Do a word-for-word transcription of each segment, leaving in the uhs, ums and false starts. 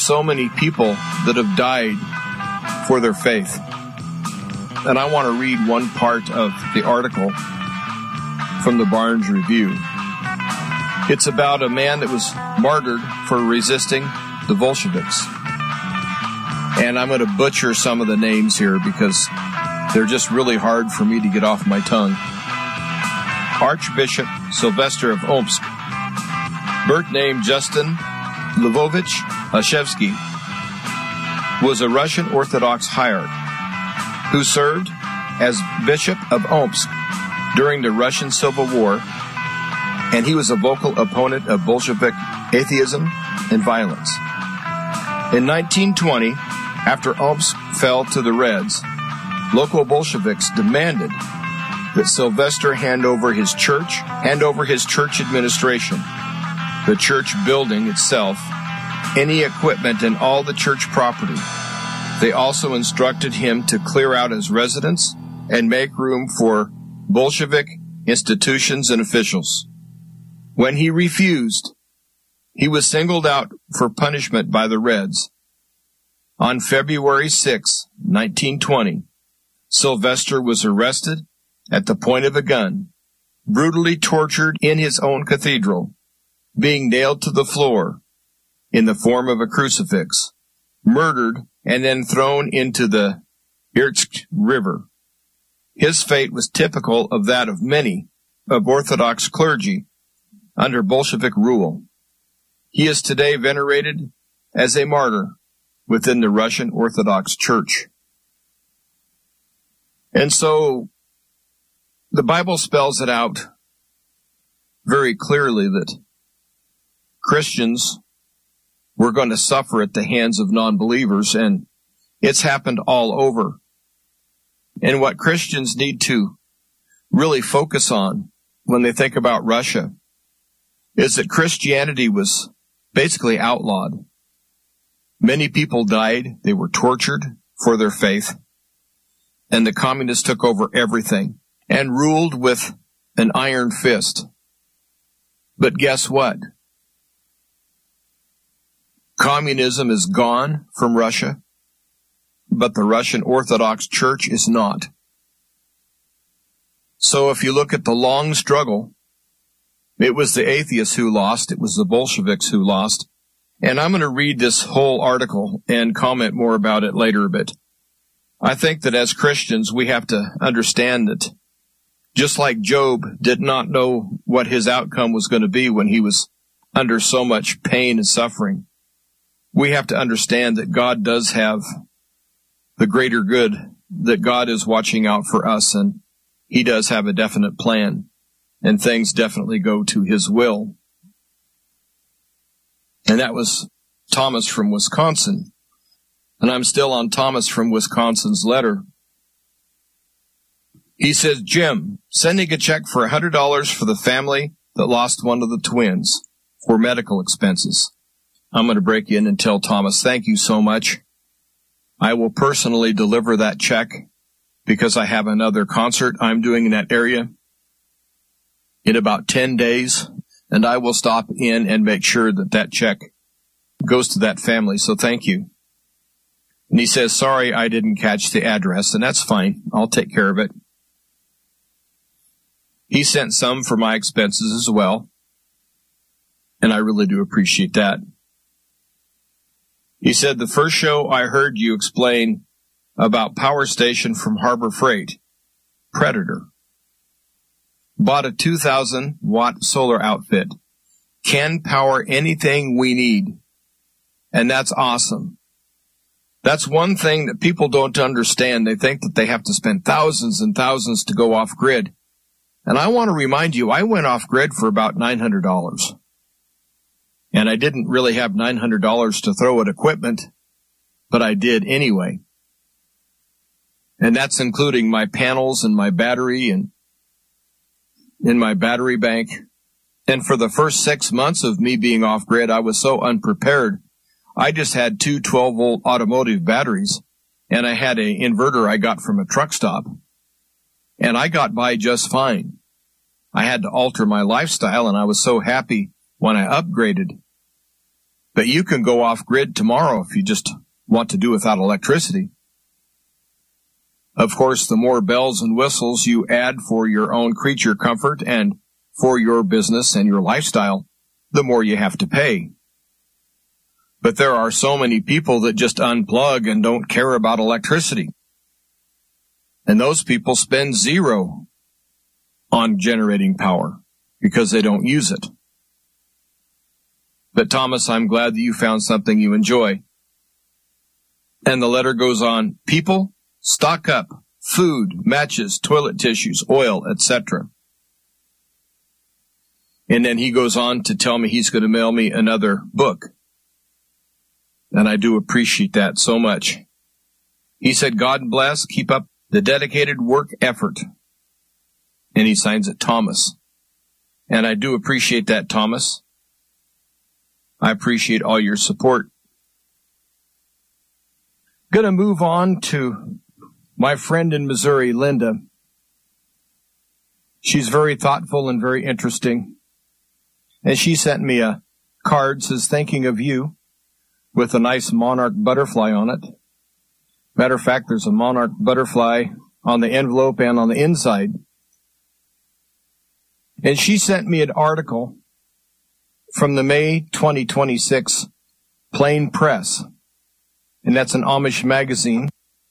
so many people that have died for their faith. And I want to read one part of the article from the Barnes Review. It's about a man that was martyred for resisting the Bolsheviks. And I'm going to butcher some of the names here because they're just really hard for me to get off my tongue. Archbishop Sylvester of Omsk, birth name Justin Lvovich Ashevsky, was a Russian Orthodox hierarch who served as Bishop of Omsk during the Russian Civil War, and he was a vocal opponent of Bolshevik atheism and violence. In nineteen twenty, after Omsk fell to the Reds, local Bolsheviks demanded that Sylvester hand over his church, hand over his church administration, the church building itself, any equipment, and all the church property. They also instructed him to clear out his residence and make room for Bolshevik institutions and officials. When he refused, he was singled out for punishment by the Reds. On February sixth, nineteen twenty, Sylvester was arrested at the point of a gun, brutally tortured in his own cathedral, being nailed to the floor in the form of a crucifix, murdered, and then thrown into the Irtsk River. His fate was typical of that of many of Orthodox clergy under Bolshevik rule. He is today venerated as a martyr within the Russian Orthodox Church. And so the Bible spells it out very clearly that Christians were going to suffer at the hands of non-believers, and it's happened all over. And what Christians need to really focus on when they think about Russia is that Christianity was basically outlawed. Many people died. They were tortured for their faith. And the communists took over everything and ruled with an iron fist. But guess what? Communism is gone from Russia, but the Russian Orthodox Church is not. So if you look at the long struggle, it was the atheists who lost. It was the Bolsheviks who lost. And I'm going to read this whole article and comment more about it later, but I think that as Christians, we have to understand that just like Job did not know what his outcome was going to be when he was under so much pain and suffering, we have to understand that God does have the greater good, that God is watching out for us, and he does have a definite plan, and things definitely go to his will. And that was Thomas from Wisconsin. And I'm still on Thomas from Wisconsin's letter. He says, Jim, sending a check for one hundred dollars for the family that lost one of the twins for medical expenses. I'm going to break in and tell Thomas, thank you so much. I will personally deliver that check because I have another concert I'm doing in that area in about ten days, and I will stop in and make sure that that check goes to that family, so thank you. And he says, sorry, I didn't catch the address, and that's fine. I'll take care of it. He sent some for my expenses as well, and I really do appreciate that. He said, the first show I heard you explain about Power Station from Harbor Freight, Predator. Bought a two thousand watt solar outfit. Can power anything we need. And that's awesome. That's one thing that people don't understand. They think that they have to spend thousands and thousands to go off grid. And I want to remind you, I went off grid for about nine hundred dollars. And I didn't really have nine hundred dollars to throw at equipment, but I did anyway. And that's including my panels and my battery and in my battery bank. And for the first six months of me being off grid, I was so unprepared. I just had two twelve volt automotive batteries, and I had an inverter I got from a truck stop. And I got by just fine. I had to alter my lifestyle, and I was so happy when I upgraded. But you can go off grid tomorrow if you just want to do without electricity. Of course, the more bells and whistles you add for your own creature comfort and for your business and your lifestyle, the more you have to pay. But there are so many people that just unplug and don't care about electricity. And those people spend zero on generating power because they don't use it. But Thomas, I'm glad that you found something you enjoy. And the letter goes on, people, stock up, food, matches, toilet tissues, oil, et cetera. And then he goes on to tell me he's going to mail me another book. And I do appreciate that so much. He said, God bless, keep up the dedicated work effort. And he signs it Thomas. And I do appreciate that, Thomas. I appreciate all your support. Going to move on to my friend in Missouri, Linda. She's very thoughtful and very interesting. And she sent me a card, says, thinking of you, with a nice monarch butterfly on it. Matter of fact, there's a monarch butterfly on the envelope and on the inside. And she sent me an article from the May twenty twenty-six Plain Press. And that's an Amish magazine.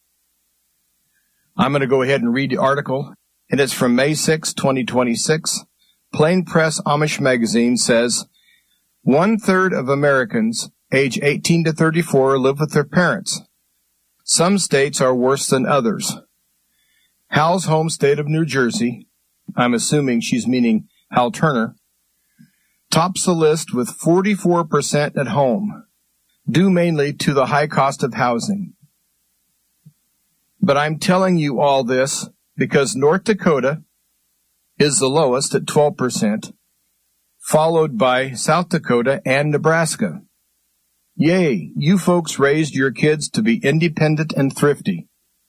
I'm going to go ahead and read the article. And it's from May sixth, twenty twenty-six. Plain Press Amish magazine says, one-third of Americans age eighteen to thirty-four live with their parents. Some states are worse than others. Hal's home state of New Jersey, I'm assuming she's meaning Hal Turner, tops the list with forty-four percent at home, due mainly to the high cost of housing. But I'm telling you all this because North Dakota is the lowest at twelve percent, followed by South Dakota and Nebraska. Yay, you folks raised your kids to be independent and thrifty.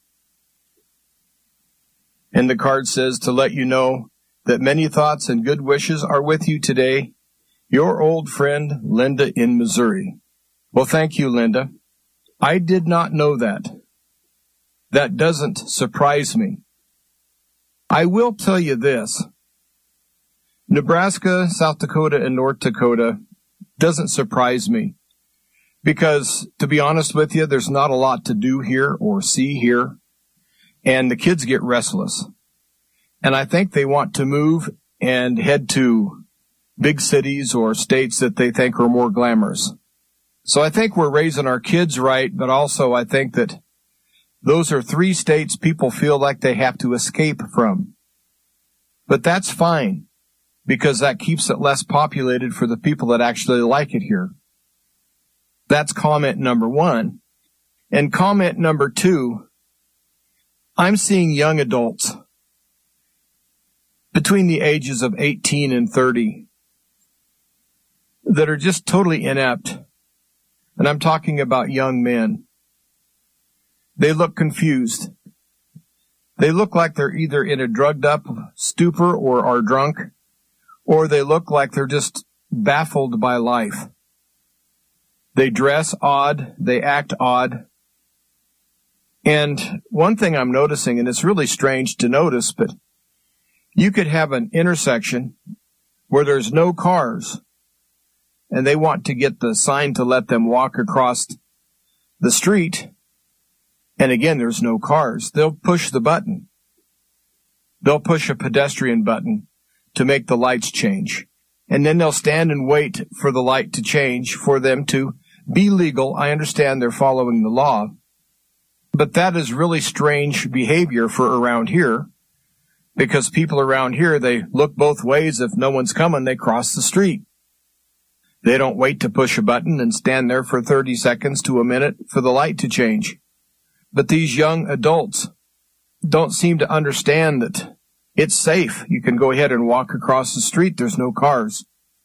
And the card says to let you know that many thoughts and good wishes are with you today. Your old friend, Linda in Missouri. Well, thank you, Linda. I did not know that. That doesn't surprise me. I will tell you this. Nebraska, South Dakota, and North Dakota doesn't surprise me. Because, to be honest with you, there's not a lot to do here or see here. And the kids get restless. And I think they want to move and head to big cities or states that they think are more glamorous. So I think we're raising our kids right, but also I think that those are three states people feel like they have to escape from. But that's fine, because that keeps it less populated for the people that actually like it here. That's comment number one. And comment number two, I'm seeing young adults between the ages of eighteen and thirty that are just totally inept. And I'm talking about young men. They look confused. They look like they're either in a drugged up stupor or are drunk, or they look like they're just baffled by life. They dress odd. They act odd. And one thing I'm noticing, and it's really strange to notice, but you could have an intersection where there's no cars, and they want to get the sign to let them walk across the street, and again, there's no cars. They'll push the button. They'll push a pedestrian button to make the lights change. And then they'll stand and wait for the light to change for them to be legal. I understand they're following the law. But that is really strange behavior for around here, because people around here, they look both ways. If no one's coming, they cross the street. They don't wait to push a button and stand there for thirty seconds to a minute for the light to change. But these young adults don't seem to understand that it's safe. You can go ahead and walk across the street. There's no cars.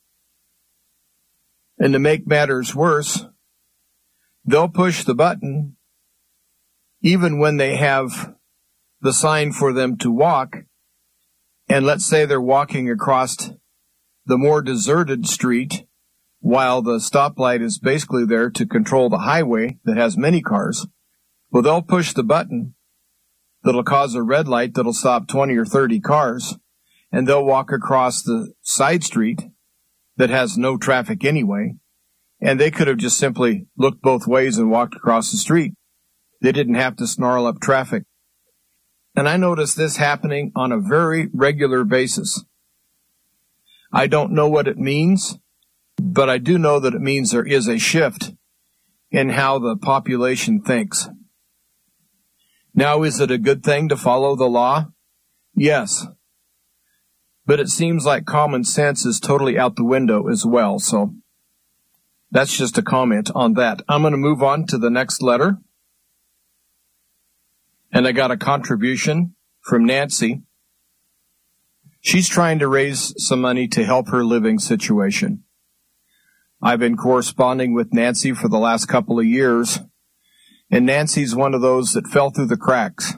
And to make matters worse, they'll push the button even when they have the sign for them to walk. And let's say they're walking across the more deserted street while the stoplight is basically there to control the highway that has many cars. Well, they'll push the button that'll cause a red light that'll stop twenty or thirty cars, and they'll walk across the side street that has no traffic anyway, and they could have just simply looked both ways and walked across the street. They didn't have to snarl up traffic. And I notice this happening on a very regular basis. I don't know what it means, but I do know that it means there is a shift in how the population thinks. Now, is it a good thing to follow the law? Yes. But it seems like common sense is totally out the window as well, so that's just a comment on that. I'm going to move on to the next letter. And I got a contribution from Nancy. She's trying to raise some money to help her living situation. I've been corresponding with Nancy for the last couple of years, and Nancy's one of those that fell through the cracks.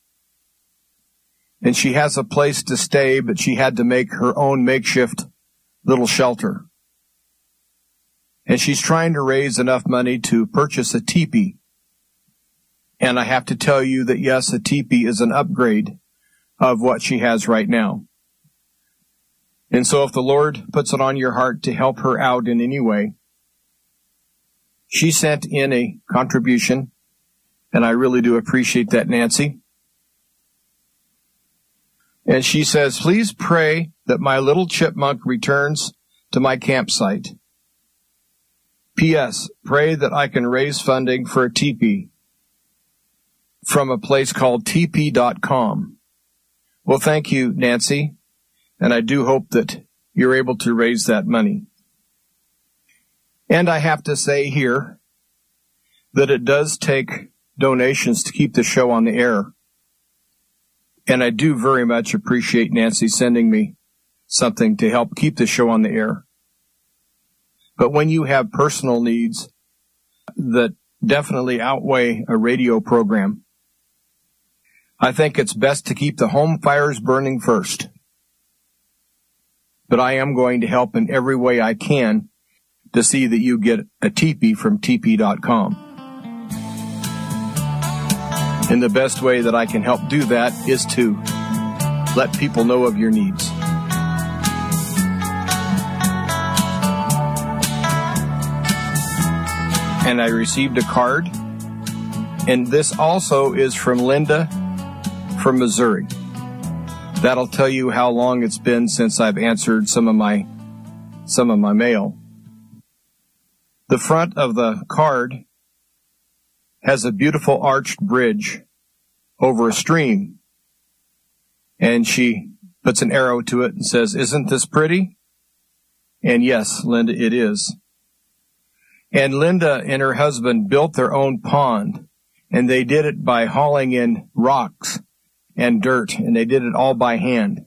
And she has a place to stay, but she had to make her own makeshift little shelter. And she's trying to raise enough money to purchase a teepee. And I have to tell you that, yes, a teepee is an upgrade of what she has right now. And so if the Lord puts it on your heart to help her out in any way, she sent in a contribution, and I really do appreciate that, Nancy. And she says, please pray that my little chipmunk returns to my campsite. P S. Pray that I can raise funding for a teepee from a place called T P dot com. Well, thank you, Nancy, and I do hope that you're able to raise that money. And I have to say here that it does take donations to keep the show on the air. And I do very much appreciate Nancy sending me something to help keep the show on the air. But when you have personal needs that definitely outweigh a radio program, I think it's best to keep the home fires burning first. But I am going to help in every way I can to see that you get a teepee from T P dot com. And the best way that I can help do that is to let people know of your needs. And I received a card, and this also is from Linda from Missouri. That'll tell you how long it's been since I've answered some of my some of my mail. The front of the card has a beautiful arched bridge over a stream, and she puts an arrow to it and says, "Isn't this pretty?" And yes, Linda, it is. And Linda and her husband built their own pond, and they did it by hauling in rocks and dirt, and they did it all by hand.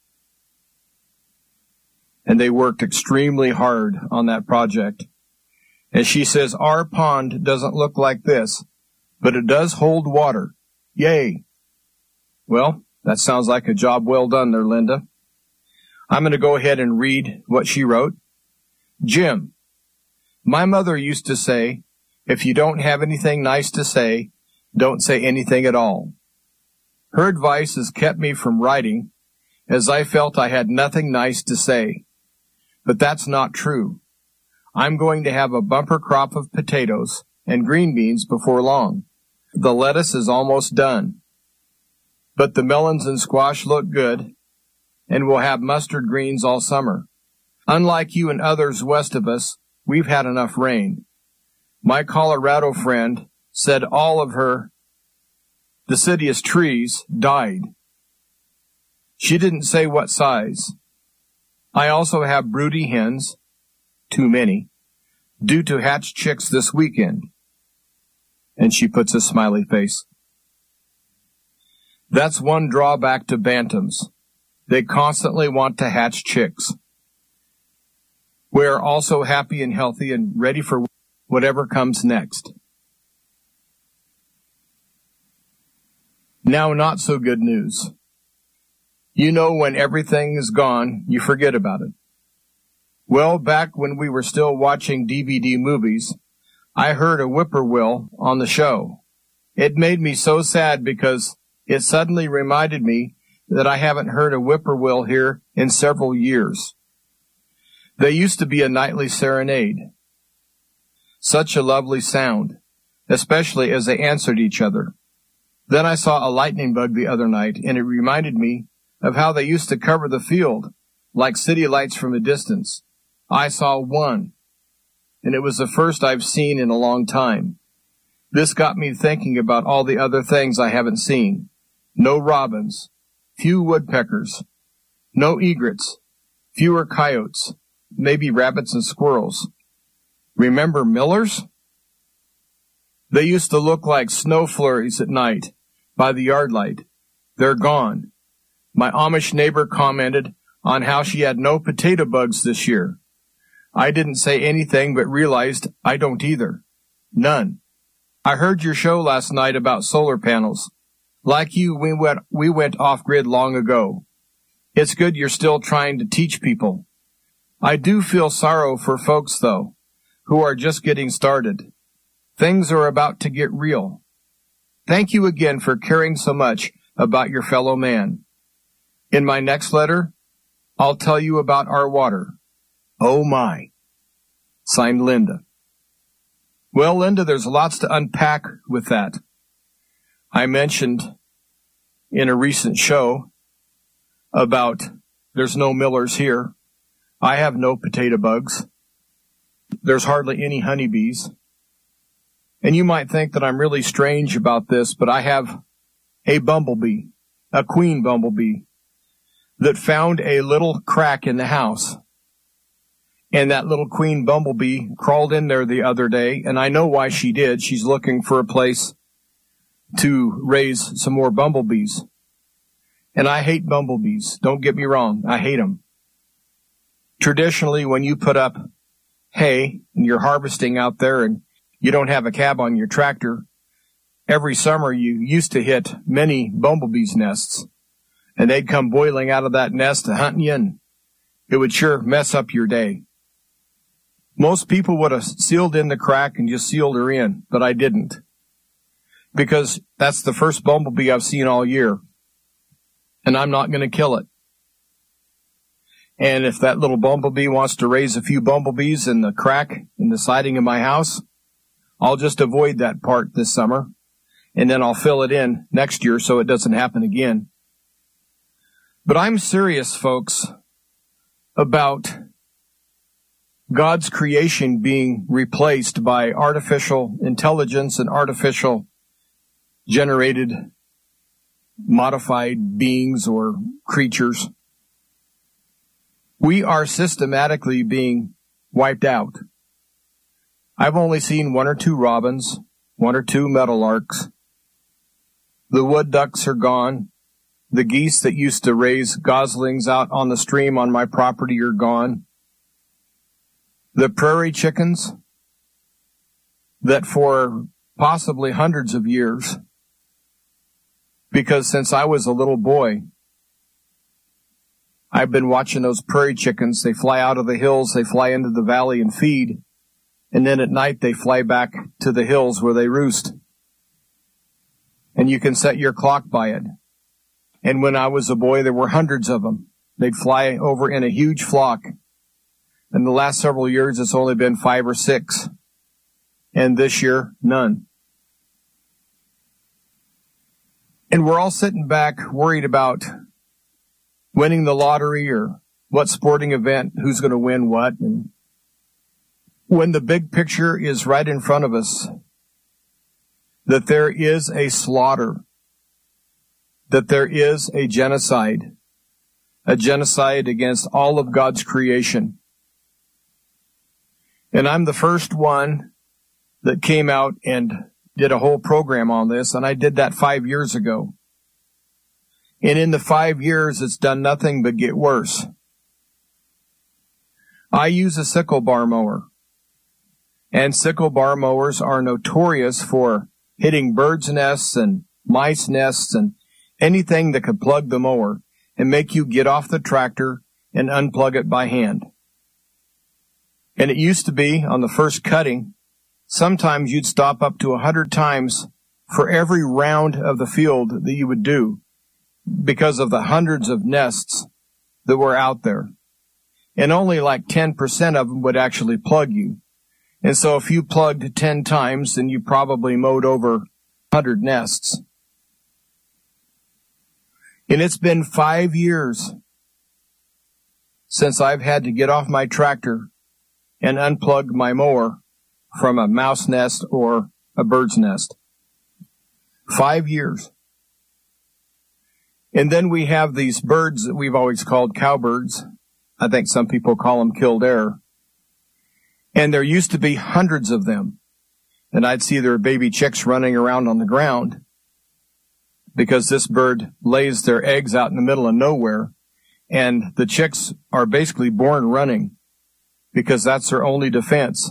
And they worked extremely hard on that project. And she says, our pond doesn't look like this, but it does hold water. Yay. Well, that sounds like a job well done there, Linda. I'm going to go ahead and read what she wrote. Jim, my mother used to say, if you don't have anything nice to say, don't say anything at all. Her advice has kept me from writing, as I felt I had nothing nice to say. But that's not true. I'm going to have a bumper crop of potatoes and green beans before long. The lettuce is almost done. But the melons and squash look good, and we'll have mustard greens all summer. Unlike you and others west of us, we've had enough rain. My Colorado friend said all of her deciduous trees died. She didn't say what size. I also have broody hens, too many, due to hatch chicks this weekend. And she puts a smiley face. That's one drawback to bantams. They constantly want to hatch chicks. We're also happy and healthy and ready for whatever comes next. Now, not so good news. You know, when everything is gone, you forget about it. Well, back when we were still watching D V D movies, I heard a whippoorwill on the show. It made me so sad because it suddenly reminded me that I haven't heard a whippoorwill here in several years. They used to be a nightly serenade. Such a lovely sound, especially as they answered each other. Then I saw a lightning bug the other night, and it reminded me of how they used to cover the field like city lights from a distance. I saw one, and it was the first I've seen in a long time. This got me thinking about all the other things I haven't seen. No robins, few woodpeckers, no egrets, fewer coyotes, maybe rabbits and squirrels. Remember millers? They used to look like snow flurries at night by the yard light. They're gone. My Amish neighbor commented on how she had no potato bugs this year. I didn't say anything but realized I don't either. None. I heard your show last night about solar panels. Like you, we went, we went off-grid long ago. It's good you're still trying to teach people. I do feel sorrow for folks, though, who are just getting started. Things are about to get real. Thank you again for caring so much about your fellow man. In my next letter, I'll tell you about our water. Oh my. Signed, Linda. Well, Linda, there's lots to unpack with that. I mentioned in a recent show about there's no millers here. I have no potato bugs. There's hardly any honeybees. And you might think that I'm really strange about this, but I have a bumblebee, a queen bumblebee, that found a little crack in the house. And that little queen bumblebee crawled in there the other day, and I know why she did. She's looking for a place to raise some more bumblebees. And I hate bumblebees. Don't get me wrong. I hate them. Traditionally, when you put up hay and you're harvesting out there and you don't have a cab on your tractor, every summer you used to hit many bumblebees' nests. And they'd come boiling out of that nest to hunt you, and it would sure mess up your day. Most people would have sealed in the crack and just sealed her in, but I didn't. Because that's the first bumblebee I've seen all year. And I'm not going to kill it. And if that little bumblebee wants to raise a few bumblebees in the crack in the siding of my house, I'll just avoid that part this summer. And then I'll fill it in next year so it doesn't happen again. But I'm serious, folks, about God's creation being replaced by artificial intelligence and artificial generated modified beings or creatures. We are systematically being wiped out. I've only seen one or two robins, one or two meadowlarks. The wood ducks are gone. The geese that used to raise goslings out on the stream on my property are gone. The prairie chickens that for possibly hundreds of years, because since I was a little boy, I've been watching those prairie chickens. They fly out of the hills, they fly into the valley and feed, and then at night they fly back to the hills where they roost. And you can set your clock by it. And when I was a boy, there were hundreds of them. They'd fly over in a huge flock. In the last several years, it's only been five or six. And this year, none. And we're all sitting back worried about winning the lottery or what sporting event, who's going to win what. And when the big picture is right in front of us, that there is a slaughter, that there is a genocide, a genocide against all of God's creation. And I'm the first one that came out and did a whole program on this, and I did that five years ago. And in the five years, it's done nothing but get worse. I use a sickle bar mower, and sickle bar mowers are notorious for hitting birds' nests and mice nests and anything that could plug the mower and make you get off the tractor and unplug it by hand. And it used to be on the first cutting, sometimes you'd stop up to a hundred times for every round of the field that you would do because of the hundreds of nests that were out there. And only like ten percent of them would actually plug you. And so if you plugged ten times, then you probably mowed over one hundred nests. And it's been five years since I've had to get off my tractor and unplug my mower from a mouse nest or a bird's nest. Five years. And then we have these birds that we've always called cowbirds. I think some people call them killdeer. And there used to be hundreds of them. And I'd see their baby chicks running around on the ground because this bird lays their eggs out in the middle of nowhere. And the chicks are basically born running because that's their only defense.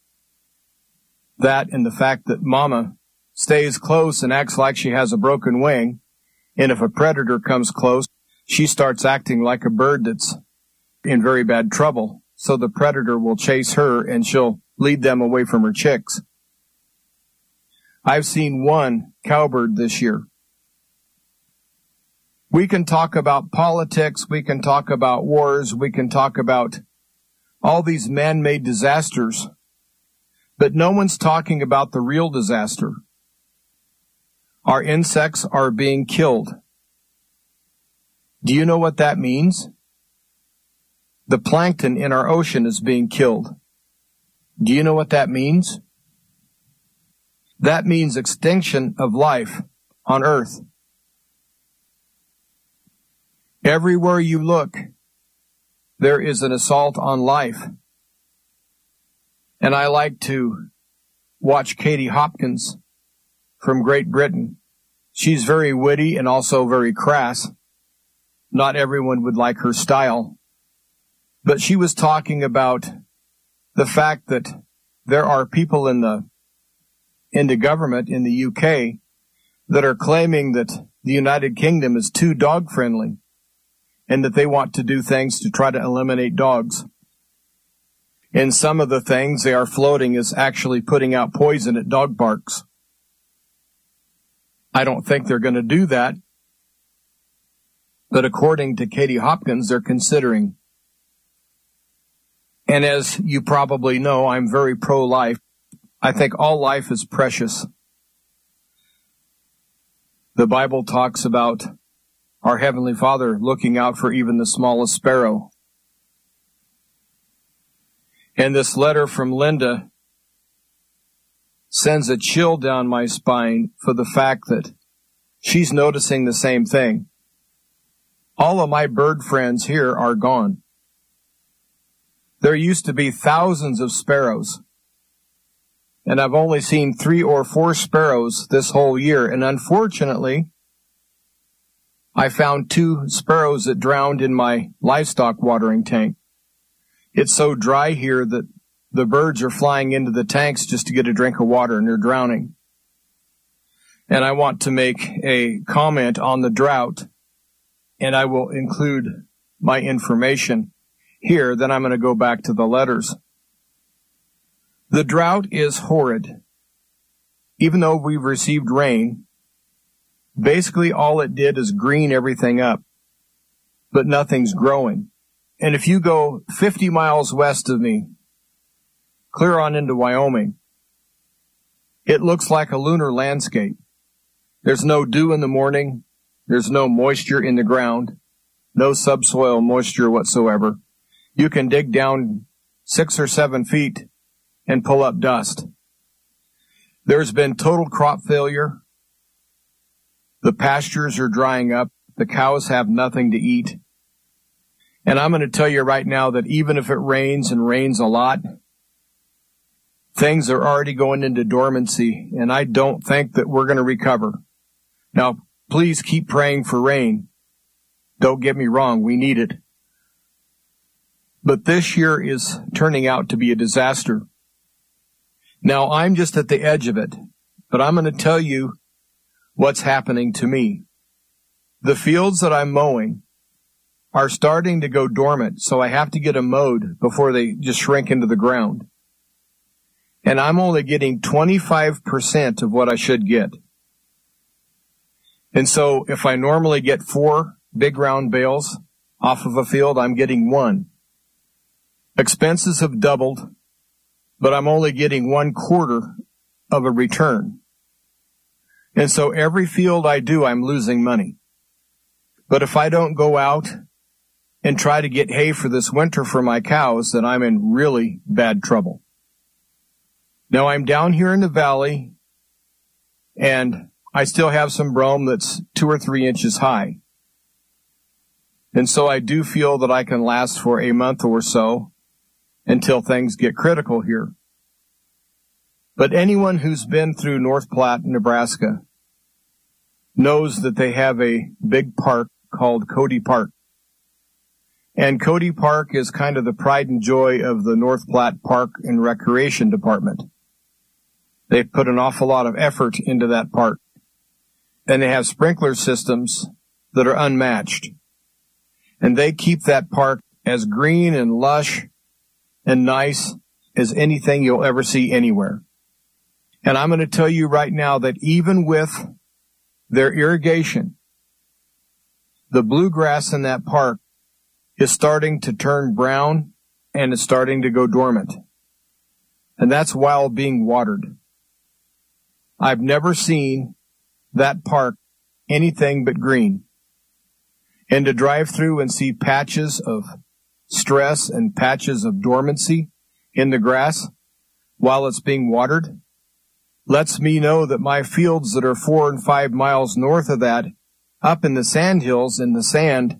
That and the fact that mama stays close and acts like she has a broken wing. And if a predator comes close, she starts acting like a bird that's in very bad trouble. So the predator will chase her and she'll lead them away from her chicks. I've seen one cowbird this year. We can talk about politics, we can talk about wars, we can talk about all these man-made disasters, but no one's talking about the real disaster. Our insects are being killed. Do you know what that means? The plankton in our ocean is being killed. Do you know what that means? That means extinction of life on Earth. Everywhere you look, there is an assault on life. And I like to watch Katie Hopkins from Great Britain. She's very witty and also very crass. Not everyone would like her style. But she was talking about the fact that there are people in the in the government in the U K that are claiming that the United Kingdom is too dog friendly and that they want to do things to try to eliminate dogs. And some of the things they are floating is actually putting out poison at dog parks. I don't think they're going to do that. But according to Katie Hopkins, they're considering. And as you probably know, I'm very pro-life. I think all life is precious. The Bible talks about our Heavenly Father looking out for even the smallest sparrow. And this letter from Linda sends a chill down my spine for the fact that she's noticing the same thing. All of my bird friends here are gone. There used to be thousands of sparrows, and I've only seen three or four sparrows this whole year, and unfortunately, I found two sparrows that drowned in my livestock watering tank. It's so dry here that the birds are flying into the tanks just to get a drink of water, and they're drowning. And I want to make a comment on the drought, and I will include my information here. Then I'm going to go back to the letters. The drought is horrid. Even though we've received rain, basically all it did is green everything up, but nothing's growing. And if you go fifty miles west of me, clear on into Wyoming, it looks like a lunar landscape. There's no dew in the morning. There's no moisture in the ground. No subsoil moisture whatsoever. You can dig down six or seven feet and pull up dust. There's been total crop failure. The pastures are drying up. The cows have nothing to eat. And I'm going to tell you right now that even if it rains and rains a lot, things are already going into dormancy, and I don't think that we're going to recover. Now, please keep praying for rain. Don't get me wrong, we need it. But this year is turning out to be a disaster. Now, I'm just at the edge of it, but I'm going to tell you what's happening to me. The fields that I'm mowing are starting to go dormant, so I have to get them mowed before they just shrink into the ground. And I'm only getting twenty-five percent of what I should get. And so if I normally get four big round bales off of a field, I'm getting one. Expenses have doubled, but I'm only getting one quarter of a return. And so every field I do, I'm losing money. But if I don't go out and try to get hay for this winter for my cows, then I'm in really bad trouble. Now I'm down here in the valley, and I still have some brome that's two or three inches high. And so I do feel that I can last for a month or so until things get critical here. But anyone who's been through North Platte, Nebraska, knows that they have a big park called Cody Park. And Cody Park is kind of the pride and joy of the North Platte Park and Recreation Department. They've put an awful lot of effort into that park. And they have sprinkler systems that are unmatched. And they keep that park as green and lush and nice as anything you'll ever see anywhere. And I'm going to tell you right now that even with their irrigation, the bluegrass in that park is starting to turn brown and it's starting to go dormant. And that's while being watered. I've never seen that park anything but green. And to drive through and see patches of stress and patches of dormancy in the grass while it's being watered lets me know that my fields that are four and five miles north of that, up in the sand hills in the sand,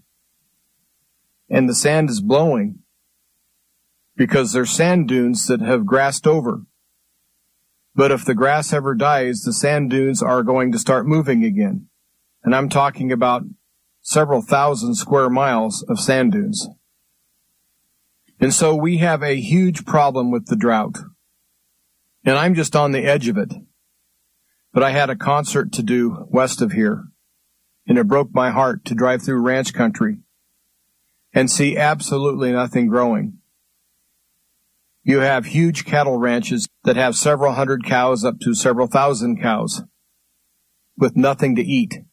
and the sand is blowing because there's sand dunes that have grassed over. But if the grass ever dies, the sand dunes are going to start moving again. And I'm talking about several thousand square miles of sand dunes. And so we have a huge problem with the drought. And I'm just on the edge of it. But I had a concert to do west of here. And it broke my heart to drive through ranch country and see absolutely nothing growing. You have huge cattle ranches that have several hundred cows up to several thousand cows with nothing to eat.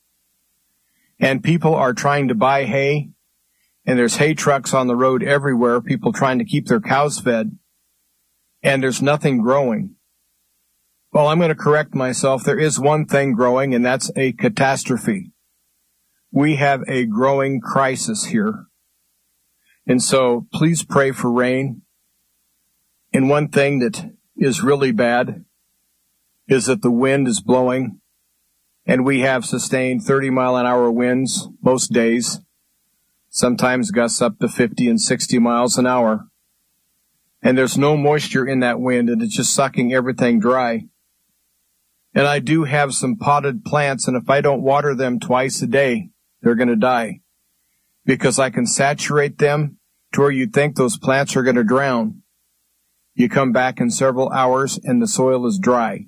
And people are trying to buy hay, and there's hay trucks on the road everywhere, people trying to keep their cows fed, and there's nothing growing. Well, I'm going to correct myself. There is one thing growing, and that's a catastrophe. We have a growing crisis here. And so please pray for rain. And one thing that is really bad is that the wind is blowing, and we have sustained thirty mile an hour winds most days, sometimes gusts up to fifty and sixty miles an hour. And there's no moisture in that wind, and it's just sucking everything dry. And I do have some potted plants, and if I don't water them twice a day, they're going to die, because I can saturate them to where you think those plants are going to drown. You come back in several hours and the soil is dry.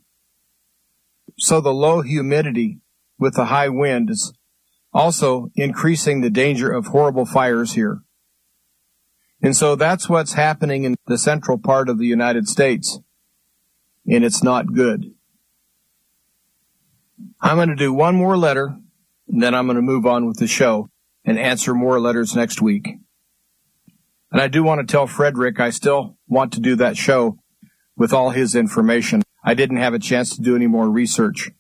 So the low humidity with the high wind is also increasing the danger of horrible fires here. And so that's what's happening in the central part of the United States. And it's not good. I'm going to do one more letter, and then I'm going to move on with the show and answer more letters next week. And I do want to tell Frederick I still want to do that show with all his information. I didn't have a chance to do any more research.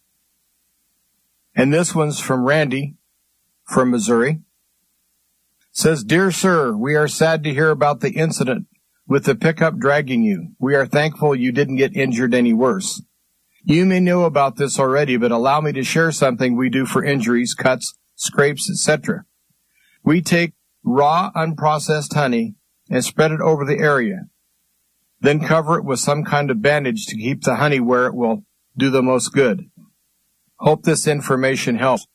And this one's from Randy from Missouri. It says, "Dear sir, we are sad to hear about the incident with the pickup dragging you. We are thankful you didn't get injured any worse. You may know about this already, but allow me to share something we do for injuries, cuts, scrapes, et cetera. We take raw, unprocessed honey and spread it over the area. Then cover it with some kind of bandage to keep the honey where it will do the most good. Hope this information helps.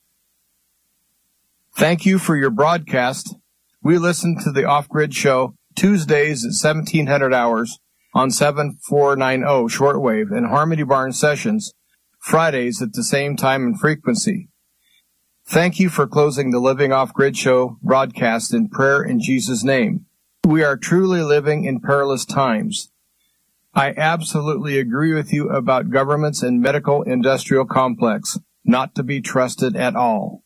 Thank you for your broadcast. We listen to the Off-Grid Show Tuesdays at seventeen hundred hours on seven four nine zero shortwave and Harmony Barn Sessions Fridays at the same time and frequency. Thank you for closing the Living Off Grid Show broadcast in prayer in Jesus' name. We are truly living in perilous times. I absolutely agree with you about governments and medical industrial complex, not to be trusted at all.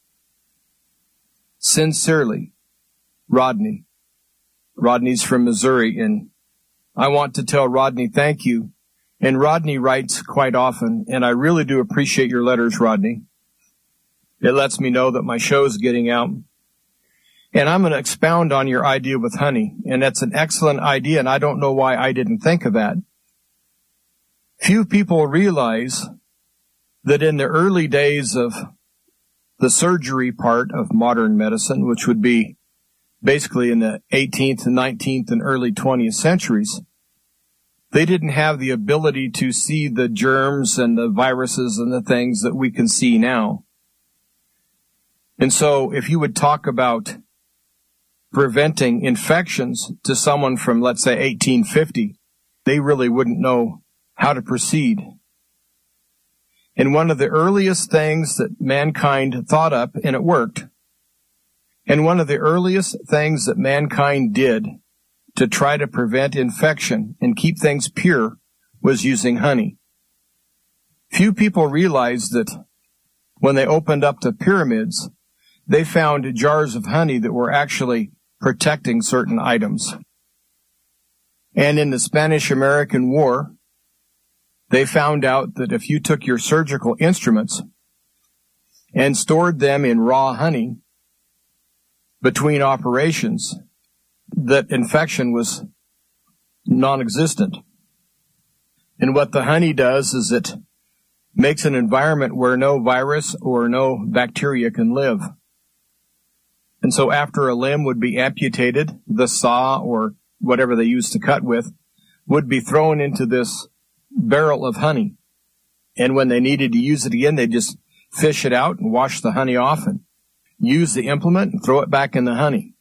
Sincerely, Rodney. Rodney's from Missouri, and I want to tell Rodney thank you. And Rodney writes quite often, and I really do appreciate your letters, Rodney. It lets me know that my show is getting out. And I'm going to expound on your idea with honey, and that's an excellent idea, and I don't know why I didn't think of that. Few people realize that in the early days of the surgery part of modern medicine, which would be basically in the eighteenth, nineteenth, and early twentieth centuries, they didn't have the ability to see the germs and the viruses and the things that we can see now. And so if you would talk about preventing infections to someone from, let's say, eighteen fifty, they really wouldn't know how to proceed. And one of the earliest things that mankind thought up, and it worked, and one of the earliest things that mankind did to try to prevent infection and keep things pure was using honey. Few people realize that when they opened up the pyramids, they found jars of honey that were actually protecting certain items. And in the Spanish-American War, they found out that if you took your surgical instruments and stored them in raw honey between operations, that infection was non-existent. And what the honey does is it makes an environment where no virus or no bacteria can live. And so after a limb would be amputated, the saw or whatever they used to cut with would be thrown into this barrel of honey. And when they needed to use it again, they just fish it out and wash the honey off and use the implement and throw it back in the honey.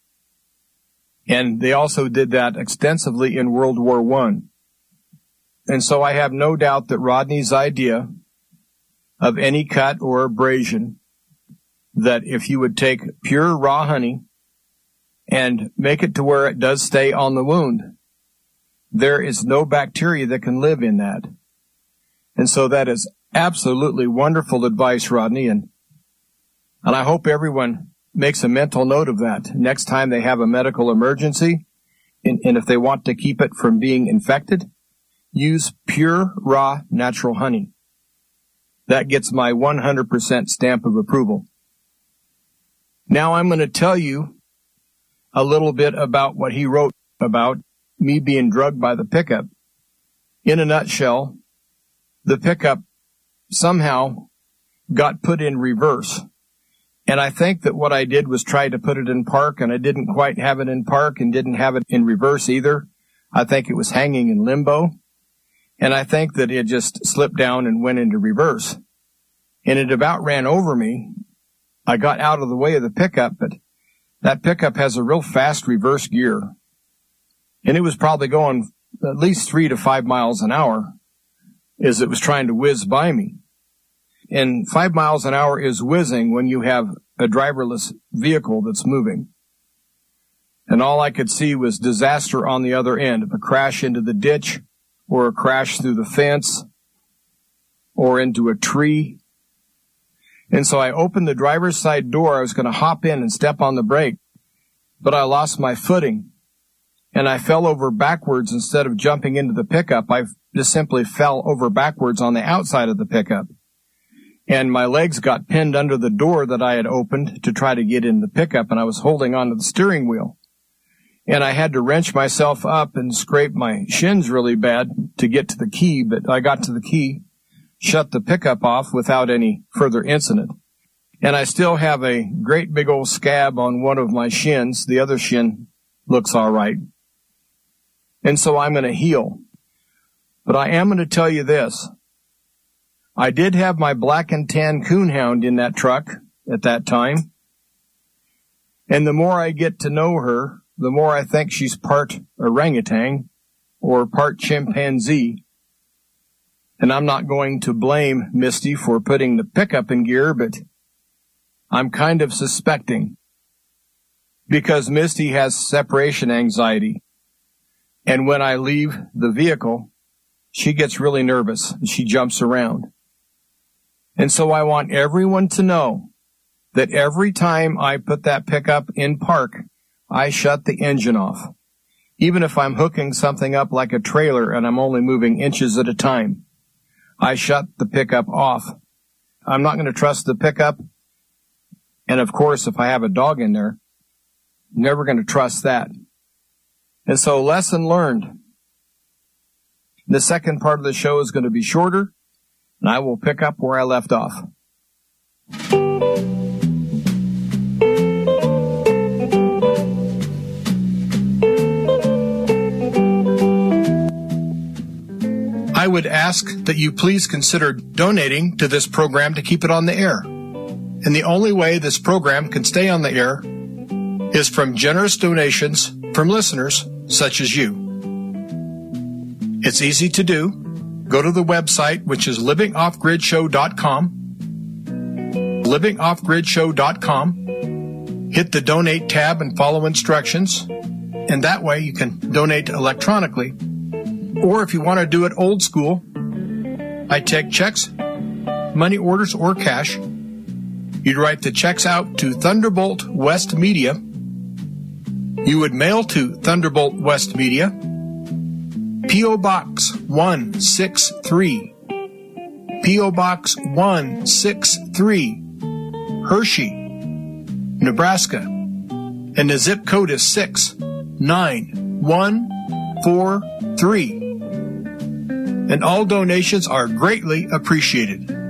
And they also did that extensively in World War One. And so I have no doubt that Rodney's idea of any cut or abrasion, that if you would take pure raw honey and make it to where it does stay on the wound, there is no bacteria that can live in that. And so that is absolutely wonderful advice, Rodney, and and I hope everyone makes a mental note of that next time they have a medical emergency, and, and if they want to keep it from being infected, use pure, raw, natural honey. That gets my one hundred percent stamp of approval. Now I'm going to tell you a little bit about what he wrote about me being drugged by the pickup. In a nutshell, the pickup somehow got put in reverse. And I think that what I did was try to put it in park, and I didn't quite have it in park and didn't have it in reverse either. I think it was hanging in limbo. And I think that it just slipped down and went into reverse. And it about ran over me. I got out of the way of the pickup, but that pickup has a real fast reverse gear. And it was probably going at least three to five miles an hour as it was trying to whiz by me. And five miles an hour is whizzing when you have a driverless vehicle that's moving. And all I could see was disaster on the other end, a crash into the ditch or a crash through the fence or into a tree. And so I opened the driver's side door. I was going to hop in and step on the brake, but I lost my footing and I fell over backwards. Instead of jumping into the pickup, I just simply fell over backwards on the outside of the pickup. And my legs got pinned under the door that I had opened to try to get in the pickup, and I was holding onto the steering wheel. And I had to wrench myself up and scrape my shins really bad to get to the key, but I got to the key, shut the pickup off without any further incident. And I still have a great big old scab on one of my shins. The other shin looks all right. And so I'm going to heal. But I am going to tell you this. I did have my black and tan coonhound in that truck at that time. And the more I get to know her, the more I think she's part orangutan or part chimpanzee. And I'm not going to blame Misty for putting the pickup in gear, but I'm kind of suspecting, because Misty has separation anxiety. And when I leave the vehicle, she gets really nervous and she jumps around. And so I want everyone to know that every time I put that pickup in park, I shut the engine off. Even if I'm hooking something up like a trailer and I'm only moving inches at a time, I shut the pickup off. I'm not going to trust the pickup. And of course, if I have a dog in there, I'm never going to trust that. And so, lesson learned. The second part of the show is going to be shorter, and I will pick up where I left off. I would ask that you please consider donating to this program to keep it on the air. And the only way this program can stay on the air is from generous donations from listeners such as you. It's easy to do. Go to the website, which is living off grid show dot com. living off grid show dot com. Hit the donate tab and follow instructions. And that way you can donate electronically. Or if you want to do it old school, I take checks, money orders, or cash. You'd write the checks out to Thunderbolt West Media. You would mail to Thunderbolt West Media, P O. Box one sixty-three, P O. Box one sixty-three, Hershey, Nebraska, and the zip code is six nine one four three. And all donations are greatly appreciated.